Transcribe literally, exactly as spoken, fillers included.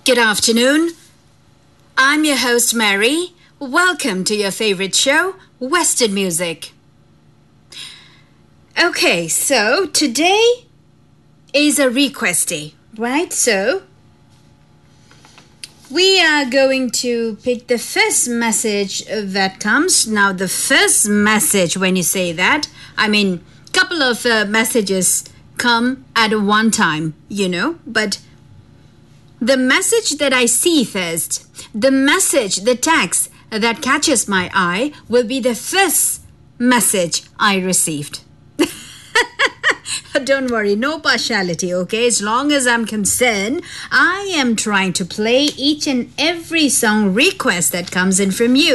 Good afternoon. I'm your host, Mary. Welcome to your favorite show, Western Music. Okay, so today is a request day, right? So we are going to pick the first message that comes. Now, the first message, when you say that, I mean, couple of uh, messages come at one time, you know, but the message that I see first, the message, the text that catches my eye will be the first message I received. Don't worry, no partiality, okay? As long as I'm concerned, I am trying to play each and every song request that comes in from you.